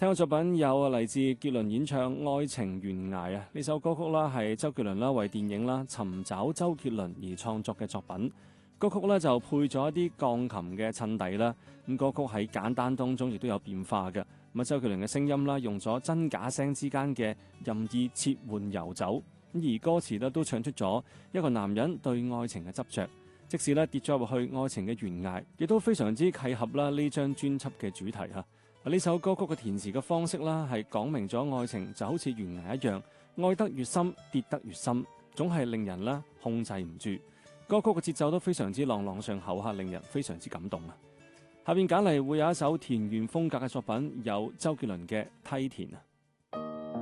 聽嘅作品有嚟自傑倫演唱《愛情懸崖》啊，呢首歌曲啦係周杰倫啦為電影啦尋找周杰倫而創作嘅作品。歌曲咧就配咗一啲鋼琴嘅襯底啦，咁歌曲喺簡單當中亦都有變化嘅。咁啊，周杰倫嘅聲音啦用咗真假聲之間嘅任意切換游走，咁而歌詞咧都唱出咗一個男人對愛情嘅執着，即使咧跌咗入去愛情嘅懸崖，亦都非常之契合啦呢張專輯嘅主題嚇。呢首歌曲嘅填詞嘅方式啦，係講明咗愛情就好似懸崖一樣，愛得越深，跌得越深，總係令人啦控制唔住。歌曲嘅節奏都非常之朗朗上口嚇，令人非常之感動啊！下邊揀嚟會有一首田園風格嘅作品，有周杰倫嘅《梯田》啊。